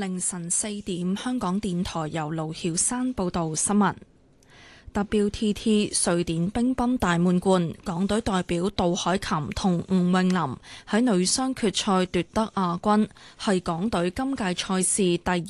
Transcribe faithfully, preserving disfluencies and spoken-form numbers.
凌晨四點，香港電台由盧曉山報道新聞。W T T 瑞典乒乓大滿貫，港隊代表杜凱琹同吳詠琳喺女雙決賽奪得亞軍，係港隊今屆賽事第